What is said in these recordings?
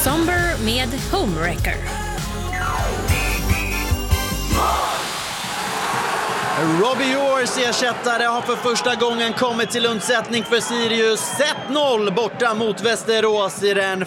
Somber med Homewrecker. Robbie Yours ersättare har för första gången kommit till undsättning för Sirius. 1-0 borta mot Västerås i den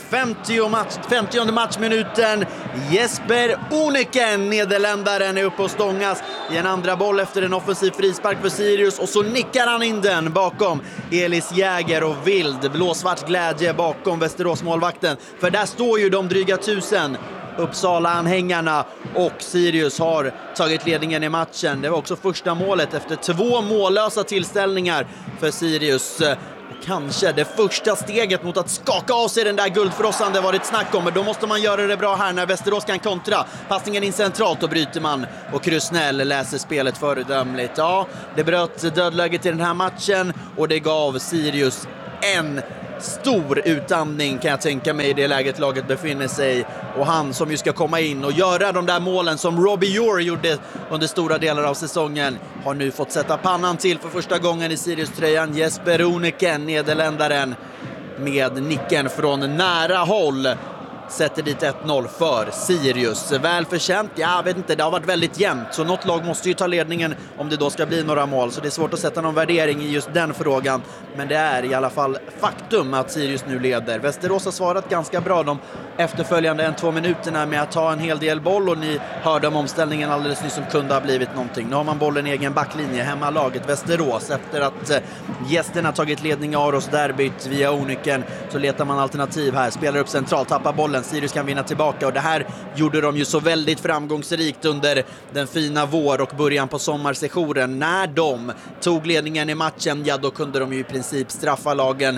50:e matchminuten. Jesper Oniken, nederländaren, är uppe och stångas i en andra boll efter en offensiv frispark för Sirius. Och så nickar han in den bakom Elis Jäger, och vild blåsvart glädje bakom Västerås målvakten. För där står ju de dryga 1000 Uppsala-anhängarna, och Sirius har tagit ledningen i matchen. Det var också första målet efter 2 mållösa tillställningar för Sirius. Kanske det första steget mot att skaka av sig den där guldfrossan det varit snack om, men då måste man göra det bra här när Västerås kan kontra. Passningen in centralt, och bryter man, och Krusnell läser spelet föredömligt. Ja, det bröt dödläget i den här matchen, och det gav Sirius en stor utandning, kan jag tänka mig, i det läget laget befinner sig. Och han som ju ska komma in och göra de där målen som Robbie Yours gjorde under stora delar av säsongen har nu fått sätta pannan till för första gången i Sirius-tröjan. Jesper Oniken, nederländaren, med nicken från nära håll sätter dit 1-0 för Sirius. Väl förtjänt, jag vet inte, det har varit väldigt jämnt, så något lag måste ju ta ledningen om det då ska bli några mål, så det är svårt att sätta någon värdering i just den frågan, men det är i alla fall faktum att Sirius nu leder. Västerås har svarat ganska bra de efterföljande 1-2 minuterna med att ta en hel del boll, och ni hörde om omställningen alldeles nyss som kunde ha blivit någonting. Nu har man bollen i egen backlinje, hemmalaget Västerås, efter att gästerna tagit ledning i Aros derbyt via Oniken, så letar man alternativ här, spelar upp centralt, tappar bollen, Sirius kan vinna tillbaka, och det här gjorde de ju så väldigt framgångsrikt under den fina vår och början på sommarsessionen. När de tog ledningen i matchen, ja, då kunde de ju i princip straffa lagen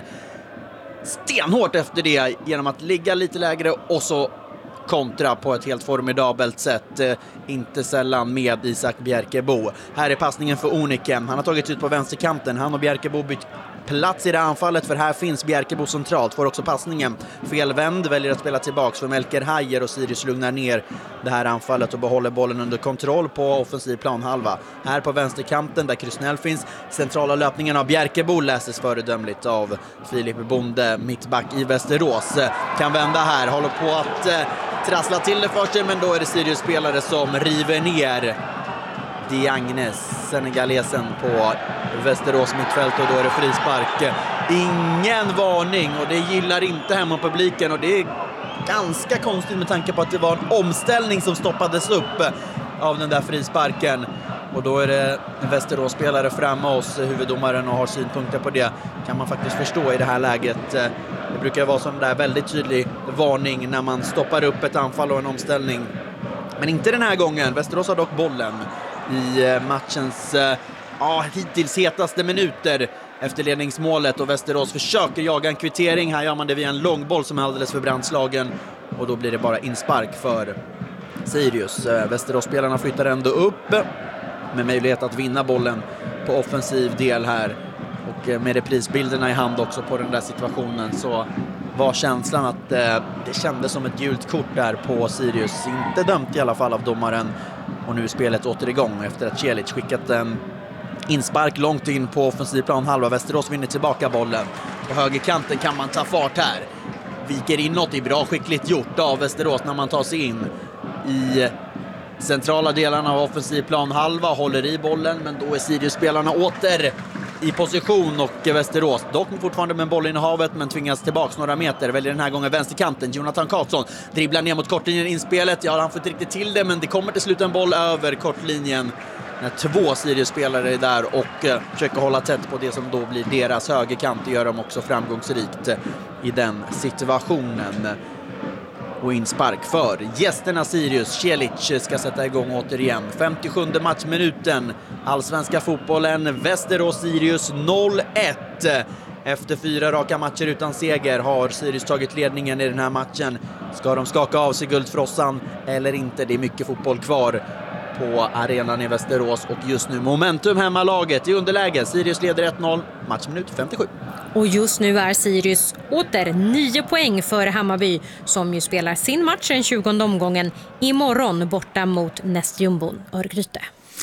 stenhårt efter det genom att ligga lite lägre och så kontra på ett helt formidabelt sätt, inte sällan med Isak Bjerkebo. Här är passningen för Oniken, han har tagit ut på vänsterkanten, han och Bjerkebo bytt plats i det anfallet, för här finns Bjerkebo centralt, får också passningen felvänd, väljer att spela tillbaks för Melker Hajer, och Sirius lugnar ner det här anfallet och behåller bollen under kontroll på offensiv planhalva. Här på vänsterkanten där Krusnell finns, centrala löpningen av Bjerkebo läses föredömligt av Filip Bonde, mittback i Västerås, kan vända här, håller på att trassla till det för sig, men då är det Sirius-spelare som river ner Diagnes, senegalesen, på Västerås mittfält, och då är det frispark. Ingen varning, och det gillar inte hemmapubliken, och det är ganska konstigt med tanke på att det var en omställning som stoppades upp av den där frisparken. Och då är det Västerås-spelare framme hos huvuddomaren och har synpunkter på det. Kan man faktiskt förstå i det här läget. Det brukar vara sån där väldigt tydlig varning när man stoppar upp ett anfall och en omställning. Men inte den här gången. Västerås har dock bollen i matchens hittills hetaste minuter efter ledningsmålet, och Västerås försöker jaga en kvittering. Här gör man det via en långboll som är alldeles för brandslagen, och då blir det bara inspark för Sirius. Västerås-spelarna flyttar ändå upp med möjlighet att vinna bollen på offensiv del här, och med reprisbilderna i hand också på den där situationen, så var känslan att det kändes som ett gult kort där på Sirius. Inte dömt i alla fall av domaren, och nu är spelet åter igång efter att Celic skickat en inspark långt in på offensiv plan halva. Västerås vinner tillbaka bollen. På högerkanten kan man ta fart här. Viker inåt, i bra skickligt gjort av Västerås när man tar sig in i centrala delarna av offensiv plan halva, håller i bollen, men då är Sirius-spelarna åter i position, och Västerås dock fortfarande med bollen i havet, men tvingas tillbaks några meter, väljer den här gången vänsterkanten. Jonathan Karlsson dribblar ner mot kortlinjen inspelet, ja, han får inte riktigt till det, men det kommer till slut en boll över kortlinjen när 2 Sirius-spelare är där och försöker hålla tätt på det som då blir deras högerkant. Det gör de också framgångsrikt i den situationen. Och inspark för gästerna Sirius. Celic ska sätta igång återigen. 57:e matchminuten. Allsvenska fotbollen. Västerås-Sirius 0-1. Efter 4 raka matcher utan seger har Sirius tagit ledningen i den här matchen. Ska de skaka av sig guldfrossan eller inte? Det är mycket fotboll kvar på arenan i Västerås, och just nu momentum hemmalaget i underläge. Sirius leder 1-0, matchminut 57. Och just nu är Sirius åter 9 poäng för Hammarby, som ju spelar sin match den 20:e omgången imorgon borta mot nästjumbon Örgryte.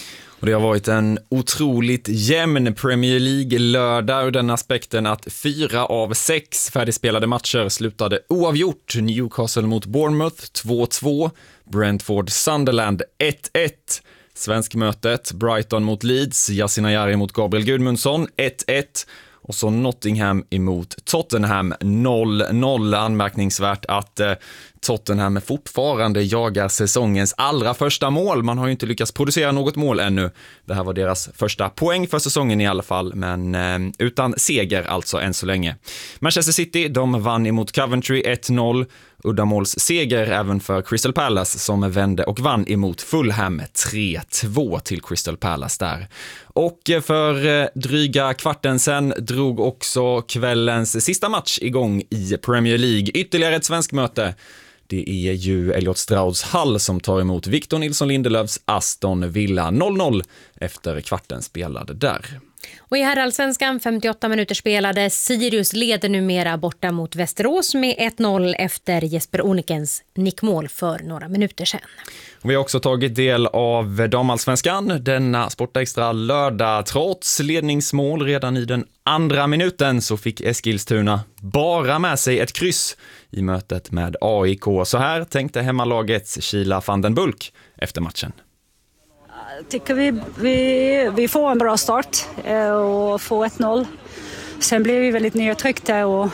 Och det har varit en otroligt jämn Premier League-lördag ur den aspekten att 4 av 6 färdigspelade matcher slutade oavgjort. Newcastle mot Bournemouth 2-2, Brentford Sunderland 1-1, Svenskmötet Brighton mot Leeds, Yasin Ayari mot Gabriel Gudmundsson 1-1 och så Nottingham emot Tottenham 0-0. Anmärkningsvärt att Tottenham fortfarande jagar säsongens allra första mål. Man har ju inte lyckats producera något mål ännu. Det här var deras första poäng för säsongen i alla fall, men utan seger alltså än så länge. Manchester City, de vann emot Coventry 1-0. Uddamåls seger även för Crystal Palace som vände och vann emot Fulham 3-2 till Crystal Palace där. Och för dryga kvarten sen drog också kvällens sista match igång i Premier League. Ytterligare ett svensk möte. Det är ju Elliot Strauds Hull som tar emot Victor Nilsson Lindelöfs Aston Villa 0-0 efter kvarten spelade där. Och i herrallsvenskan 58 minuter spelade. Sirius leder numera borta mot Västerås med 1-0 efter Jesper Onikens nickmål för några minuter sedan. Vi har också tagit del av damallsvenskan denna Sportextra lördag. Trots ledningsmål redan i den andra minuten så fick Eskilstuna bara med sig ett kryss i mötet med AIK. Så här tänkte hemmalagets Sheila van den Bulk efter matchen. Jag tycker vi får en bra start och får 1-0. Sen blev vi väldigt nedtryckta och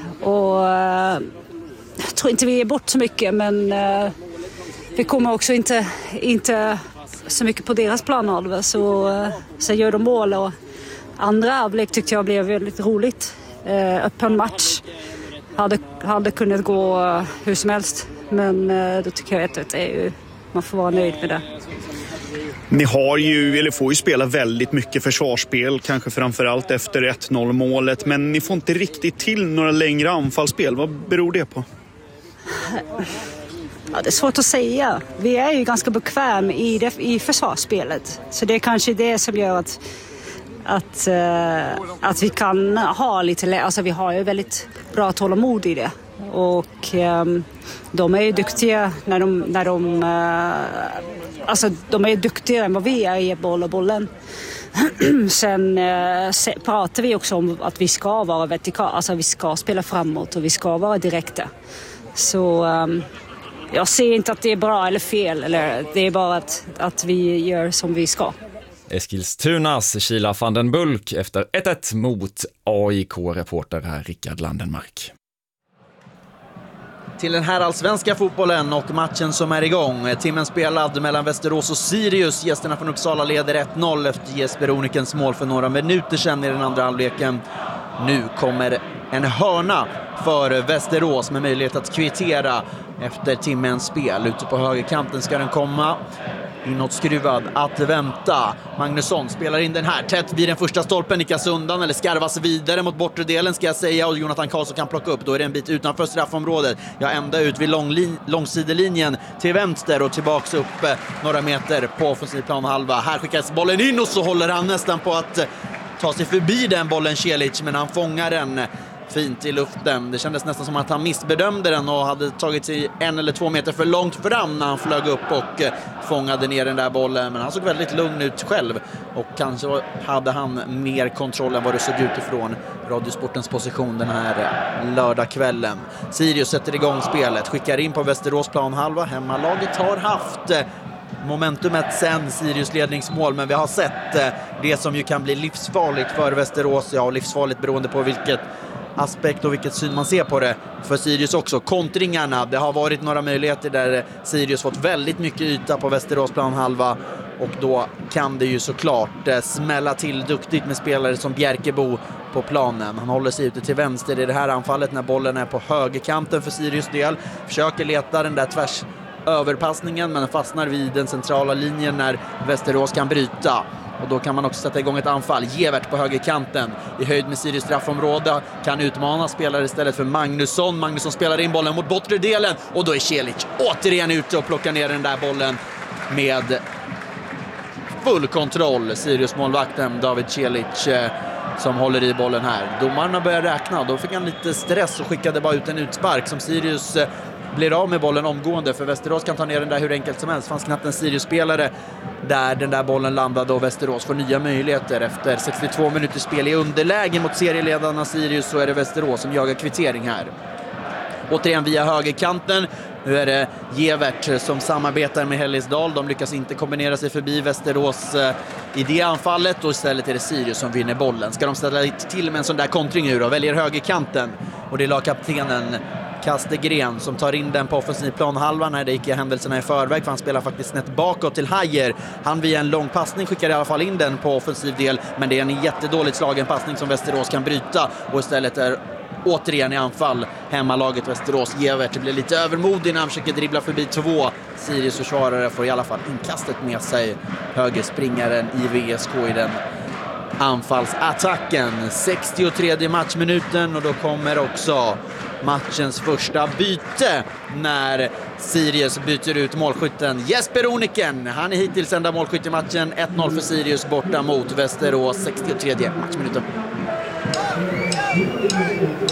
jag tror inte vi är bort så mycket, men vi kommer också inte så mycket på deras planhalva, så gör de mål. Och andra halvlek tyckte jag blev väldigt roligt. Öppen match. Hade kunnat gå hur som helst, men då tycker jag att man får vara nöjd med det. Ni får ju spela väldigt mycket försvarsspel, kanske framförallt efter 1-0 målet, men ni får inte riktigt till några längre anfallsspel. Vad beror det på? Ja, det är svårt att säga. Vi är ju ganska bekväm i försvarsspelet, så det är kanske det som gör att vi kan ha lite, alltså vi har ju väldigt bra tålamod i det. Och de är ju duktiga när de alltså de är ju duktigare än vad vi är i bollen. Sen pratar vi också om att vi ska vara vertikala, alltså vi ska spela framåt och vi ska vara direkta. Så jag ser inte att det är bra eller fel, eller det är bara att vi gör som vi ska. Eskilstunas Sheila van den Bulk efter 1-1 mot AIK-reporter här Rickard Landenmark. Till den här allsvenska fotbollen och matchen som är igång. Timmen spelad mellan Västerås och Sirius. Gästerna från Uppsala leder 1-0 efter Jesper Onikens mål för några minuter sedan i den andra halvleken. Nu kommer en hörna för Västerås med möjlighet att kvittera efter timmens spel. Ute på högerkanten ska den komma. Inåtskruvad att vänta. Magnusson spelar in den här tätt vid den första stolpen, nickas undan eller skarvas vidare mot bortre delen ska jag säga, och Jonathan Karlsson kan plocka upp. Då är det en bit utanför straffområdet. Jag ända ut vid långsidelinjen till vänster och tillbaks upp några meter på offensiv planhalva. Här skickas bollen in och så håller han nästan på att ta sig förbi den bollen, Celic, men han fångar den fint i luften. Det kändes nästan som att han missbedömde den och hade tagit sig 1 eller 2 meter för långt fram när han flög upp och fångade ner den där bollen. Men han såg väldigt lugn ut själv och kanske hade han mer kontroll än vad det såg ut ifrån Radiosportens position den här lördagskvällen. Sirius sätter igång spelet, skickar in på Västerås planhalva. Hemmalaget har haft momentumet sen Sirius ledningsmål, men vi har sett det som ju kan bli livsfarligt för Västerås. Ja, livsfarligt beroende på vilket aspekt och vilket syn man ser på det för Sirius också. Kontringarna, det har varit några möjligheter där Sirius fått väldigt mycket yta på Västerås planhalva och då kan det ju såklart smälla till duktigt med spelare som Bjerkebo på planen. Han håller sig ute till vänster i det här anfallet när bollen är på högerkanten för Sirius del. Försöker leta den där tvärs överpassningen men fastnar vid den centrala linjen när Västerås kan bryta. Och då kan man också sätta igång ett anfall. Gevert på högerkanten i höjd med Sirius straffområde kan utmana spelare istället för Magnusson. Magnusson spelar in bollen mot bortre delen och då är Celic återigen ute och plockar ner den där bollen med full kontroll. Sirius målvakten David Celic som håller i bollen här. Domarna börjar räkna. Då fick han lite stress och skickade bara ut en utspark som Sirius blir av med bollen omgående, för Västerås kan ta ner den där hur enkelt som helst. Fanns knappt en Sirius-spelare där den där bollen landade och Västerås får nya möjligheter. Efter 62 minuter spel i underläge mot serieledarna Sirius så är det Västerås som jagar kvittering här. Återigen via högerkanten. Nu är det Gevert som samarbetar med Hellisdal. De lyckas inte kombinera sig förbi Västerås i det anfallet, och istället är det Sirius som vinner bollen. Ska de ställa till med en sån där kontring nu då? Väljer högerkanten, och det är lagkaptenen Kastegren som tar in den på offensiv planhalvan. När det gick händelserna i förväg, för han spelar faktiskt snett bakåt till Hajer. Han via en lång passning skickar i alla fall in den på offensiv del, men det är en jättedåligt slagen passning som Västerås kan bryta, och istället är återigen i anfall hemmalaget Västerås. Gevert blir lite övermodig när han försöker dribbla förbi 2 Sirius försvarare, får i alla fall inkastet med sig. Högerspringaren i VSK i den anfallsattacken. 63 matchminuten, och då kommer också matchens första byte när Sirius byter ut målskytten Jesper Oniken. Han är hittills enda målskytt i matchen. 1-0 för Sirius borta mot Västerås. 63 matchminuten.